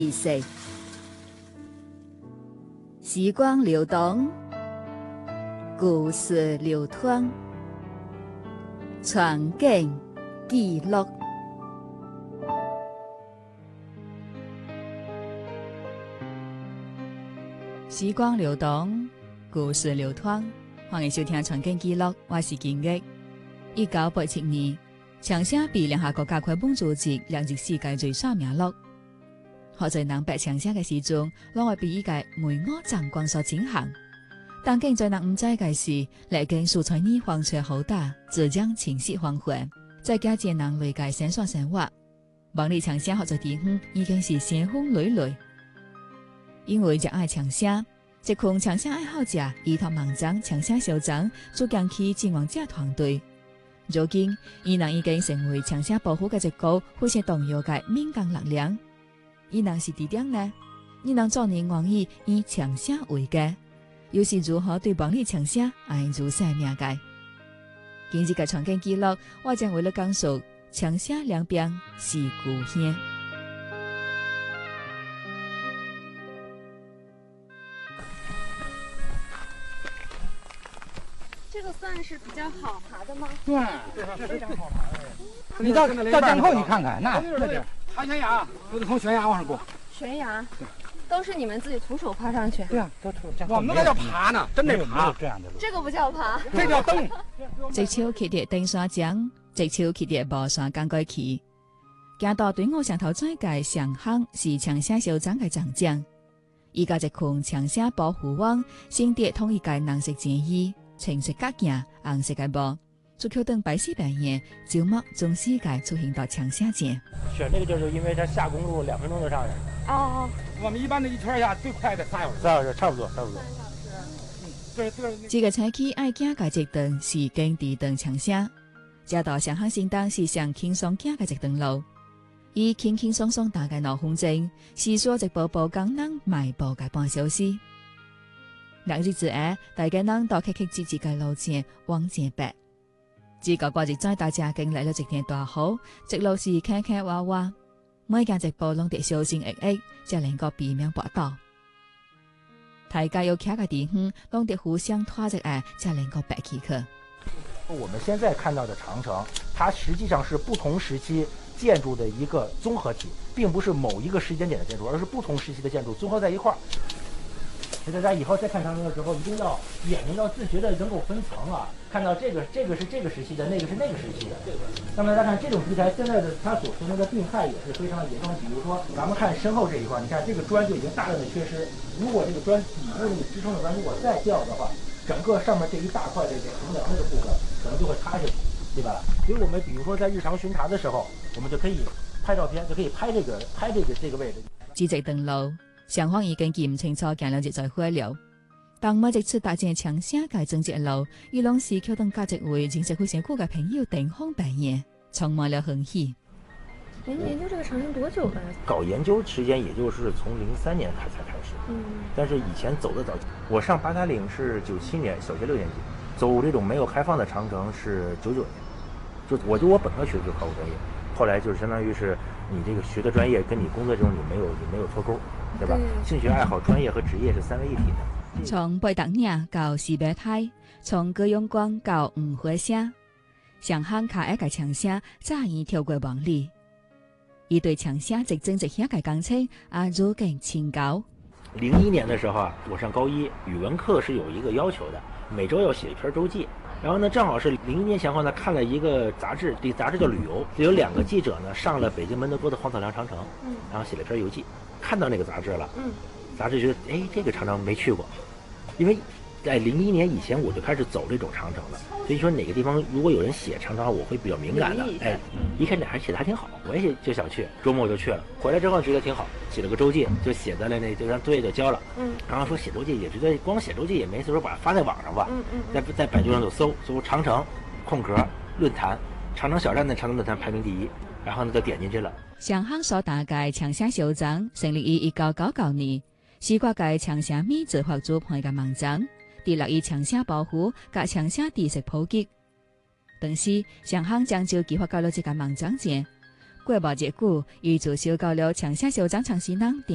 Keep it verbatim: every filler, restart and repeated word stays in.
意思。時光流動，故事流淌，傳景記錄。時光流動，故事流淌，歡迎收聽《傳景記錄》，我是金玉。一九八七年，長沙被聯合國教科文組織列入世界最少名錄。學在人白長沙嘅時陣，攏會被依個梅蚵長光所驚嚇。但竟在人唔知嘅時，歷經數千年黃泉好大，浙江清晰黃昏，再加上人類嘅生產生活，萬里長沙學在地方已經是腥風累累。因為熱愛長沙，一群長沙愛好者依託網站長沙小長組建起志願者團隊。如今，伊人已經成為長沙保護嘅一個非常重要嘅民間力量。伊人是佇點呢？伊人早年願意以長沙為家，又是如何對萬里長沙愛如生命嘅？今日嘅傳景記錄，我將為你講述長沙兩邊是故鄉。 這個算是比較好爬的嗎？ 對，是非常好爬的。你到到江口你看看，那那点爬悬崖，都是從懸崖往上過。 懸崖，都是你們自己徒手爬上去？ 對啊，都徒手。我們那叫爬呢，真的爬。這樣的路， 這個不叫爬， 這叫登。 一手去跌登山樁，一手去跌無山講過去。行到對我上頭最界上行是長沙小長嘅長將，伊家一群長沙保護網，先跌統一界藍色戰衣。青色格件，紅色嘅帽，足球燈白絲白眼，朝暮從世界出現到長沙街。 選這個就是因為它下公路兩分鐘就上去。 哦， 我們一般的一圈下最快的三小時。 三小時差不多，差不多。 嗯，對對。 這個車期愛行嘅一段是經地段長沙，這道上行先當是上輕鬆行嘅一段路，以輕輕鬆鬆大概兩分鐘，是說一步步講人邁步嘅半小時。兩日之後，大家人都客客氣氣嘅路線往前爬。只個過日再大家經歷了一天大雨，一路是坑坑洼洼，每間一步攏得小心翼翼，才能夠避免滑倒。大家要徛嘅地方，攏得互相拖着愛，才能夠爬起去。 我們現在看到的長城，它實際上是不同時期建築的一個綜合體，並不是某一個時間點的建築，而是不同時期的建築綜合在一塊兒。大家以後再看長城的時候，一定要眼睛要自覺的能夠分層啊，看到這個這個是這個時期的，那個是那個時期的。那麼大家看這種題材，現在的它所形成的病態也是非常嚴重。比如說，咱們看身後這一塊，你看這個磚就已經大量的缺失。如果這個磚底部那個支撐的磚如果再掉的話，整個上面這一大塊這個橫梁這個部分可能就會塌下去，對吧？所以我們比如說在日常巡查的時候，我們就可以拍照片，就可以拍這個拍這個這個位置。 只直登路。上方已經記唔清楚行了一載火了，但每一次搭正長沙嘅正直路，伊攏是橋登價值會認識非常酷嘅朋友頂峰白眼，充滿了歡喜。 您研究這個長城多久了？ 搞研究時間也就是從零三年開才開始，嗯，但是以前走得早。我上八達嶺是九七年，小學六年級，走這種沒有開放的長城是九九年，就我就我本科學的就是考古專業，後來就是相當於是你這個學的專業跟你工作中你沒有你沒有脫鈎。對吧？興趣愛好、專業和職業是三位一體的。 從八達嶺到西北太，從高陽關到五華山，上行卡一個長沙，早已跳過萬里。伊對長沙直正直下嘅感情啊，如鏡清高。 零一年的時候啊，我上高一，語文課是有一個要求的，每周要寫一篇周記。然後呢，正好是零一年前後呢，看了一個雜誌，這雜誌叫《旅遊》，有兩個記者呢上了北京門頭溝的黃草梁長城，嗯，然後寫了篇遊記。看到那個雜誌了，嗯，雜誌覺得，哎，這個長城沒去過，因為在零一年以前我就開始走這種長城了，所以說哪個地方如果有人寫長城，我會比較敏感的，哎，一看這還寫的還挺好，我也就想去，周末我就去了，回來之後覺得挺好，寫了個周記，就寫在了那，就讓作業就交了，嗯，然後說寫周記也覺得光寫周記也沒事，說把它發在網上吧，嗯嗯，在在百度上就搜搜長城空格論壇，長城小站的長城論壇排名第一。然後呢就點進去了。 上行所大嘅長沙小長成立於一九九九年，是國界長沙美執法組派嘅網站，致力於長沙保護及長沙知識普及。當時上行將就計劃搞了這個網站前，過無一久，伊就收到了長沙小長長新人。